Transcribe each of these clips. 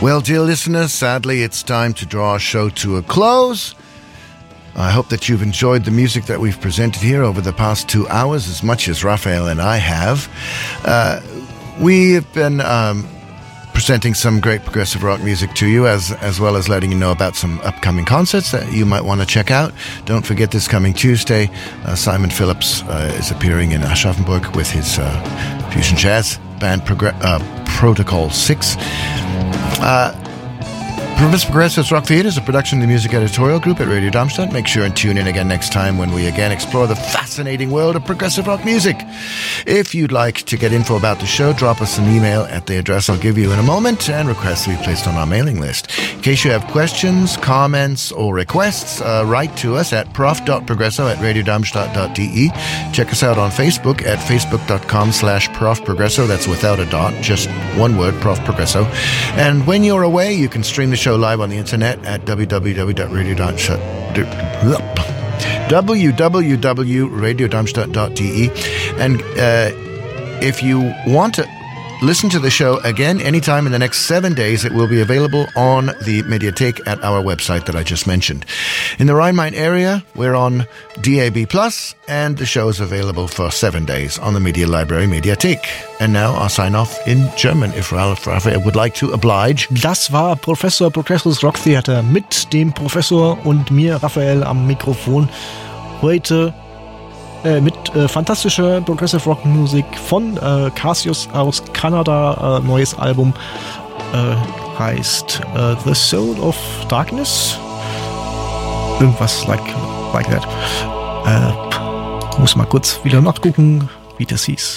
Well, dear listeners, sadly it's time to draw our show to a close. I hope that you've enjoyed the music that we've presented here over the past 2 hours as much as Raphael and I have. We have been presenting some great progressive rock music to you, as well as letting you know about some upcoming concerts that you might want to check out. Don't forget, this coming Tuesday, Simon Phillips is appearing in Aschaffenburg with his fusion jazz band Protocol 6. Progressive Rock Theater is a production of the Music Editorial Group at Radio Darmstadt. Make sure and tune in again next time when we again explore the fascinating world of progressive rock music. If you'd like to get info about the show, drop us an email at the address I'll give you in a moment and request to be placed on our mailing list. In case you have questions, comments, or requests, write to us at prof.progresso@radiodarmstadt.de. Check us out on Facebook at facebook.com/profprogresso. That's without a dot, just one word, Prof Progresso. And when you're away, you can stream the show live on the internet at www.radiodarmstadt.de. And if you want to listen to the show again anytime in the next 7 days, it will be available on the Mediathek at our website that I just mentioned. In the Rhine-Main area, we're on DAB+, and the show is available for 7 days on the Media Library Mediathek. And now I'll sign off in German, if Raphael would like to oblige. Das war Professor Progressive Rock Theater mit dem Professor und mir, Raphael, am Mikrofon. Heute mit fantastischer Progressive Rock Musik von Cassius aus Kanada. Neues Album heißt The Soul of Darkness. Irgendwas like that. Muss mal kurz wieder nachgucken, wie das hieß.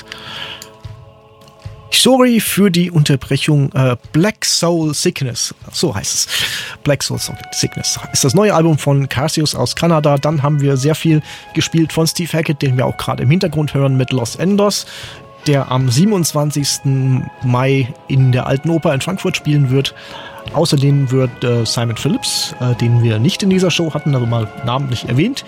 Sorry für die Unterbrechung. Black Soul Sickness, so heißt es. Black Soul Sickness ist das neue Album von Cassius aus Kanada. Dann haben wir sehr viel gespielt von Steve Hackett, den wir auch gerade im Hintergrund hören, mit Los Endos, der am 27. Mai in der Alten Oper in Frankfurt spielen wird. Außerdem wird Simon Phillips, den wir nicht in dieser Show hatten, also mal namentlich erwähnt,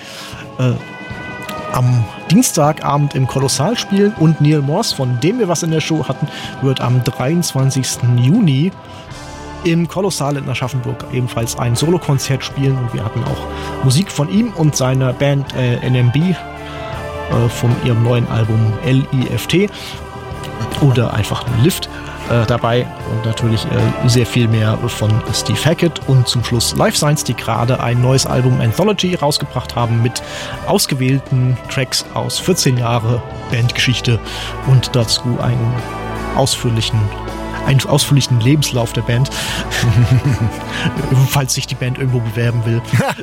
am Dienstagabend im Kolossal spielen, und Neil Morse, von dem wir was in der Show hatten, wird am 23. Juni im Kolossal in Aschaffenburg ebenfalls ein Solokonzert spielen, und wir hatten auch Musik von ihm und seiner Band NMB von ihrem neuen Album LIFT oder einfach nur Lift dabei, und natürlich sehr viel mehr von Steve Hackett und zum Schluss Life Science, die gerade ein neues Album Anthology rausgebracht haben mit ausgewählten Tracks aus 14 Jahre Bandgeschichte und dazu einen ausführlichen Lebenslauf der Band, falls sich die Band irgendwo bewerben will.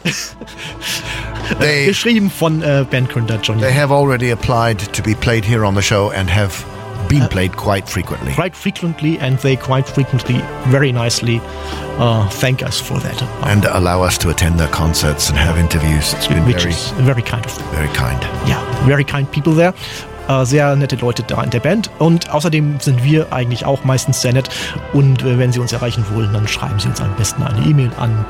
Geschrieben von Bandgründer Johnny. They have already applied to be played here on the show and have been played quite frequently. Quite frequently, and they quite frequently, very nicely thank us for that. And allow us to attend their concerts and have interviews. It's been very kind of them. Very kind. Yeah, very kind people there. Sehr nette Leute da in der Band, und außerdem sind wir eigentlich auch meistens sehr nett, und wenn Sie uns erreichen wollen, dann schreiben Sie uns am besten eine E-Mail an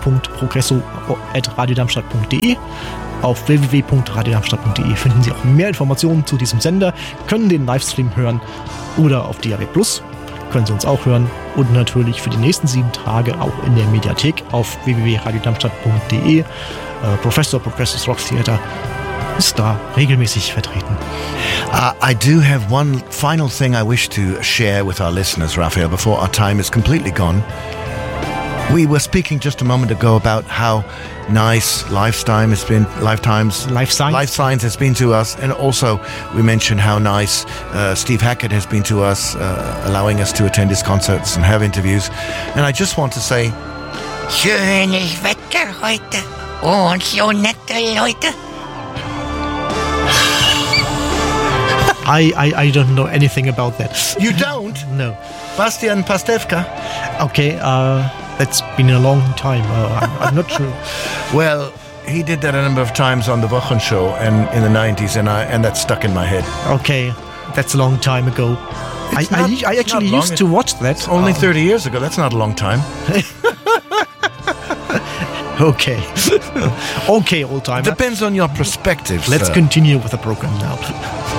prof.progresso@radiodarmstadt.de. Auf www.radiodarmstadt.de finden Sie auch mehr Informationen zu diesem Sender, können den Livestream hören, oder auf DAB+ können Sie uns auch hören, und natürlich für die nächsten 7 Tage auch in der Mediathek auf www.radiodarmstadt.de. Professor Progressive Rock Theater ist da regelmäßig vertreten. I do have one final thing I wish to share with our listeners, Raphael, before our time is completely gone. We were speaking just a moment ago about how nice Life Science has been to us, and also we mentioned how nice Steve Hackett has been to us, allowing us to attend his concerts and have interviews. And I just want to say, schönes Wetter heute und so nette Leute. I don't know anything about that. You don't? No. Bastian Pastewka? Okay, that's been a long time. I'm not sure. Well, he did that a number of times on the Wochenshow and in the 90s, and that stuck in my head. Okay, that's a long time ago. I actually used to watch that. It's only 30 years ago. That's not a long time. Okay. Okay, old timer. Depends on your perspective. Let's continue with the program now.